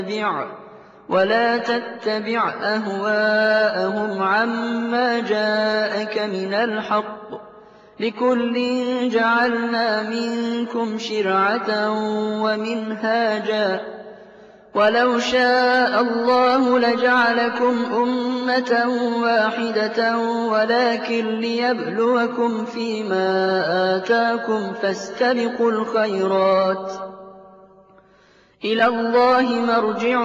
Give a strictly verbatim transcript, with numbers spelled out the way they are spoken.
ولا تتبع أهواءهم عما جاءك من الحق ۚ لكل جعلنا منكم شرعة ومنهاجا ۚ ولو شاء الله لجعلكم أمة واحدة ولكن ليبلوكم فيما آتاكم فاستبقوا الخيرات ۚ إلى الله مرجعكم